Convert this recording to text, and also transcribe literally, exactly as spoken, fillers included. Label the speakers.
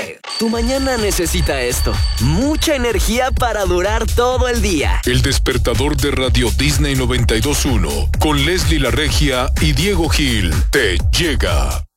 Speaker 1: sé, tu mañana necesita esto. Mucha energía para durar todo el día.
Speaker 2: El despertador de Radio Disney noventa y dos punto uno con Leslie La Regia y Diego Gil te llega.